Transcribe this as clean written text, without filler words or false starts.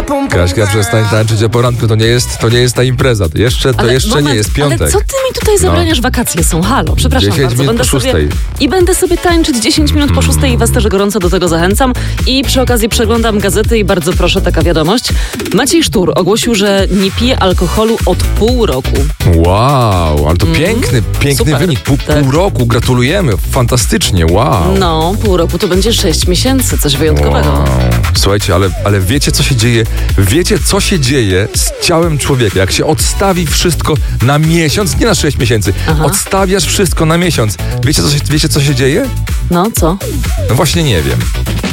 Kaśka, przestań tańczyć o poranku, to nie jest ta impreza. To jeszcze nie jest piątek. Ale co ty mi tutaj zabraniasz? Wakacje są, halo, przepraszam 10 bardzo. minut po 6. Będę sobie tańczyć 10 minut po 6 i was też gorąco do tego zachęcam. I przy okazji przeglądam gazety i bardzo proszę, taka wiadomość. Maciej Sztur ogłosił, że nie pije alkoholu od pół roku. Wow, ale to piękny Super. wynik. Pół Tak. roku, gratulujemy, fantastycznie, wow. No, pół roku to będzie 6 miesięcy, coś wyjątkowego. Wow. Słuchajcie, ale wiecie co się dzieje? Wiecie co się dzieje z ciałem człowieka, jak się odstawi wszystko na miesiąc, nie na 6 miesięcy. Aha. Odstawiasz wszystko na miesiąc. Wiecie co się dzieje? No, co? No właśnie nie wiem.